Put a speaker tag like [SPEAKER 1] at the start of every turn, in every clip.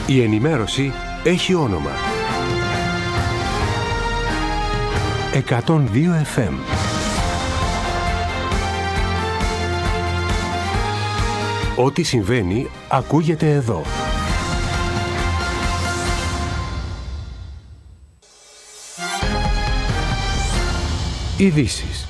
[SPEAKER 1] Η ενημέρωση έχει όνομα. 102 FM. Ό,τι συμβαίνει ακούγεται εδώ. Ειδήσεις.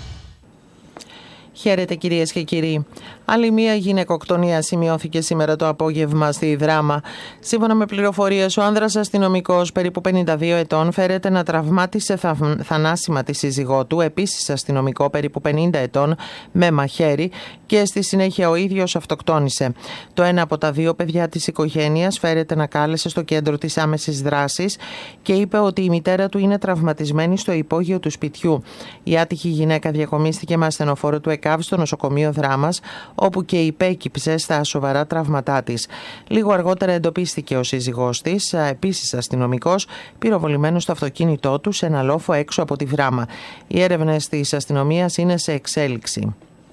[SPEAKER 2] Χαίρετε κυρίες και κύριοι. Άλλη μία γυναικοκτονία σημειώθηκε σήμερα το απόγευμα στη Δράμα. Σύμφωνα με πληροφορίες, ο άνδρας αστυνομικός, περίπου 52 ετών, φέρεται να τραυμάτισε θανάσιμα τη σύζυγό του, επίσης αστυνομικό, περίπου 50 ετών, με μαχαίρι και στη συνέχεια ο ίδιος αυτοκτόνησε. Το ένα από τα δύο παιδιά της οικογένειας φέρεται να κάλεσε στο κέντρο της άμεσης δράσης και είπε ότι η μητέρα του είναι τραυματισμένη στο υπόγειο του σπιτιού. Η άτυχη γυναίκα διακομίστηκε με ασθενοφόρο του ΕΚΑΒ στο νοσοκομείο Δράμας, όπου και υπέκυψε στα σοβαρά τραύματά της. Λίγο αργότερα εντοπίστηκε ο σύζυγός της, επίσης αστυνομικός, πυροβολημένος στο αυτοκίνητό του σε ένα λόφο έξω από τη Δράμα. Οι έρευνες της αστυνομίας είναι σε εξέλιξη.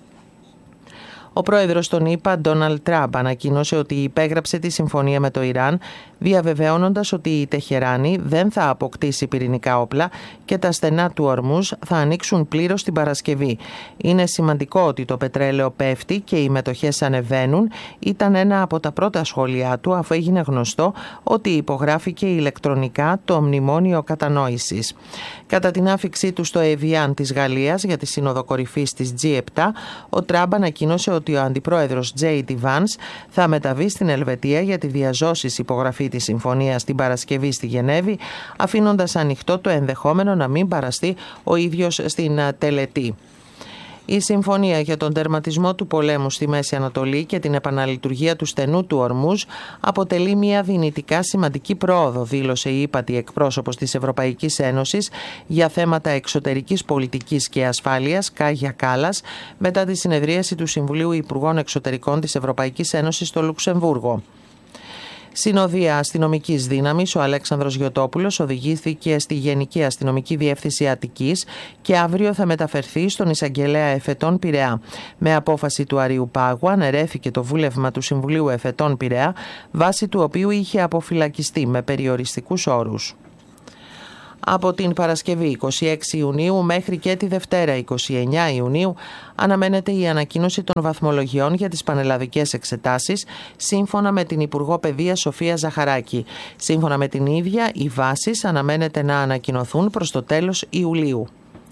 [SPEAKER 2] Ο πρόεδρος των ΗΠΑ, Ντόναλντ Τραμπ, ανακοίνωσε ότι υπέγραψε τη συμφωνία με το Ιράν, διαβεβαιώνοντας ότι η Τεχεράνη δεν θα αποκτήσει πυρηνικά όπλα και τα στενά του Ορμούζ θα ανοίξουν πλήρως την Παρασκευή. Είναι σημαντικό ότι το πετρέλαιο πέφτει και οι μετοχές ανεβαίνουν, ήταν ένα από τα πρώτα σχόλιά του, αφού έγινε γνωστό ότι υπογράφηκε ηλεκτρονικά το μνημόνιο κατανόησης. Κατά την άφιξή του στο Εβιάν της Γαλλίας για τη σύνοδο κορυφής της G7, ο Τραμπ ανακοίνωσε ότι ο αντιπρόεδρος J.D. Vance θα μεταβεί στην Ελβετία για τη διαζώσης υπογραφή της συμφωνίας την Παρασκευή στη Γενέβη, αφήνοντας ανοιχτό το ενδεχόμενο να μην παραστεί ο ίδιος στην τελετή. Η συμφωνία για τον τερματισμό του πολέμου στη Μέση Ανατολή και την επαναλειτουργία του στενού του Ορμούζ αποτελεί μια δυνητικά σημαντική πρόοδο, δήλωσε η ύπατη εκπρόσωπος της Ευρωπαϊκής Ένωσης για θέματα εξωτερικής πολιτικής και ασφάλειας, Κάγια Κάλλας, μετά τη συνεδρίαση του Συμβουλίου Υπουργών Εξωτερικών της Ευρωπαϊκής Ένωσης στο Λουξεμβούργο. Συνοδεία αστυνομικής δύναμης, ο Αλέξανδρος Γιωτόπουλος οδηγήθηκε στη Γενική Αστυνομική Διεύθυνση Αττικής και αύριο θα μεταφερθεί στον Εισαγγελέα Εφετών Πειραιά. Με απόφαση του Αριουπάγου αναιρέθηκε το βούλευμα του Συμβουλίου Εφετών Πειραιά, βάσει του οποίου είχε αποφυλακιστεί με περιοριστικούς όρους. Από την Παρασκευή 26 Ιουνίου μέχρι και τη Δευτέρα 29 Ιουνίου αναμένεται η ανακοίνωση των βαθμολογιών για τις πανελλαδικές εξετάσεις, σύμφωνα με την Υπουργό Παιδείας Σοφία Ζαχαράκη. Σύμφωνα με την ίδια, οι βάσεις αναμένεται να ανακοινωθούν προς το τέλος Ιουλίου.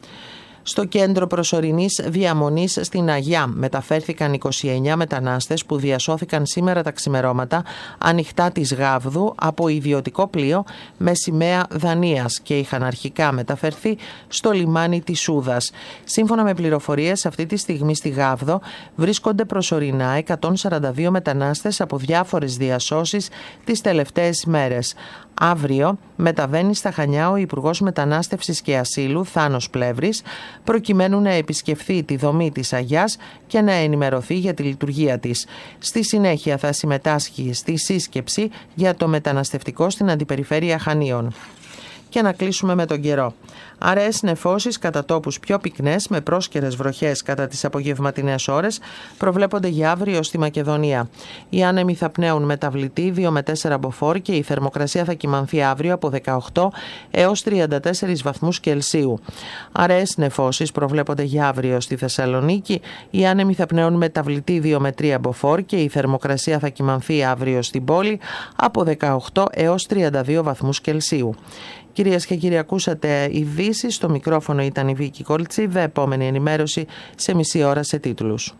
[SPEAKER 2] Στο κέντρο προσωρινής διαμονής στην Αγιά μεταφέρθηκαν 29 μετανάστες που διασώθηκαν σήμερα τα ξημερώματα ανοιχτά της Γάβδου από ιδιωτικό πλοίο με σημαία Δανίας και είχαν αρχικά μεταφερθεί στο λιμάνι της Σούδας. Σύμφωνα με πληροφορίες, αυτή τη στιγμή στη Γάβδο βρίσκονται προσωρινά 142 μετανάστες από διάφορες διασώσεις τις τελευταίες μέρες. Αύριο μεταβαίνει στα Χανιά ο Υπουργός Μετανάστευσης και Ασύλου, Θάνος Πλεύρης, προκειμένου να επισκεφθεί τη δομή της Αγιάς και να ενημερωθεί για τη λειτουργία της. Στη συνέχεια θα συμμετάσχει στη σύσκεψη για το μεταναστευτικό στην Αντιπεριφέρεια Χανίων. Και να κλείσουμε με τον καιρό. Αραιές νεφώσεις κατά τόπους πιο πυκνές με πρόσκαιρες βροχές κατά τις απογευματινές ώρες προβλέπονται για αύριο στη Μακεδονία. Οι άνεμοι θα πνέουν μεταβλητή 2 με 4 μποφόρ και η θερμοκρασία θα κυμανθεί αύριο από 18 έως 34 βαθμούς Κελσίου. Αραιές νεφώσεις προβλέπονται για αύριο στη Θεσσαλονίκη. Οι άνεμοι θα πνέουν μεταβλητή 2 με 3 μποφόρ και η θερμοκρασία θα κυμανθεί αύριο στην πόλη από 18 έως 32 βαθμούς Κελσίου. Κυρίες και κύριοι, ακούσατε ειδήσεις. Στο μικρόφωνο ήταν η Βίκη Κολτσίβα. Επόμενη ενημέρωση σε μισή ώρα σε τίτλους.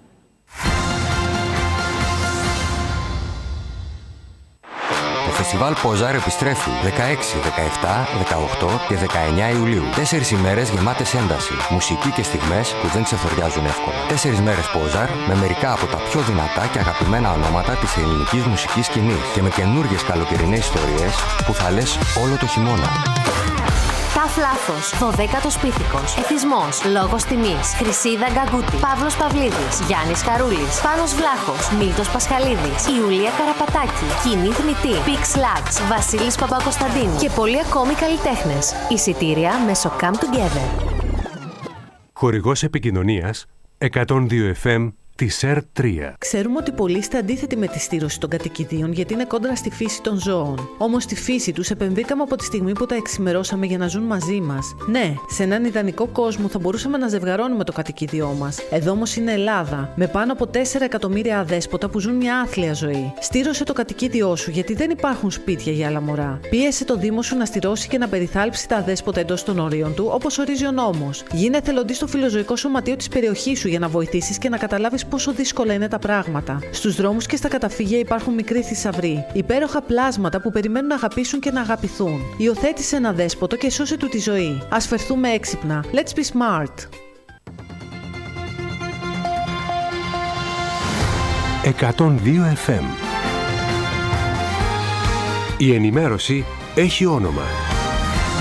[SPEAKER 3] Το φεστιβάλ Πόζαρ επιστρέφει 16, 17, 18 και 19 Ιουλίου. 4 ημέρες γεμάτες ένταση, μουσική και στιγμές που δεν ξεφοριάζουν εύκολα. 4 μέρες Πόζαρ με μερικά από τα πιο δυνατά και αγαπημένα ονόματα της ελληνικής μουσικής σκηνής και με καινούργιες καλοκαιρινές ιστορίες που θα λες όλο το χειμώνα.
[SPEAKER 4] Ταφ Λάφος, 12ος Πίθηκος, Εθισμός, Λόγος Τιμής, Χρυσίδα Γκαγκούτη, Παύλος Παυλίδης, Γιάννης Χαρούλης, Πάνος Βλάχος, Μίλτος Πασχαλίδης, Ιουλία Καραπατάκη, Κοινή Θνητή, Πίξ Λάξ, Βασίλης Παπακοσταντίνου και πολλοί ακόμη καλλιτέχνες. Εισιτήρια μέσω Come Together.
[SPEAKER 1] Χορηγός επικοινωνίας 102 FM στη ΣΕΡ 3.
[SPEAKER 5] Ξέρουμε ότι πολλοί είστε αντίθετοι με τη στήρωση των κατοικιδίων γιατί είναι κόντρα στη φύση των ζώων. Όμως στη φύση τους επεμβήκαμε από τη στιγμή που τα εξημερώσαμε για να ζουν μαζί μας. Ναι, σε έναν ιδανικό κόσμο θα μπορούσαμε να ζευγαρώνουμε το κατοικίδιό μας. Εδώ όμως είναι Ελλάδα, με πάνω από 4 εκατομμύρια αδέσποτα που ζουν μια άθλια ζωή. Στήρωσε το κατοικίδιό σου γιατί δεν υπάρχουν σπίτια για άλλα μωρά. Πίεσε το Δήμο σου να στηρώσει και να περιθάλψει τα αδέσποτα εντός των ορίων του, όπως ορίζει ο νόμος. Γίνε εθελοντής στο φιλοζωικό σωματείο της περιοχής σου για να βοηθήσεις και να καταλάβεις πόσο δύσκολα είναι τα πράγματα. Στους δρόμους και στα καταφύγια υπάρχουν μικροί θησαυροί, υπέροχα πλάσματα που περιμένουν να αγαπήσουν και να αγαπηθούν. Υιοθέτησε ένα δέσποτο και σώσε του τη ζωή. Ας φερθούμε έξυπνα. Let's be smart.
[SPEAKER 1] 102 FM. Η ενημέρωση έχει όνομα.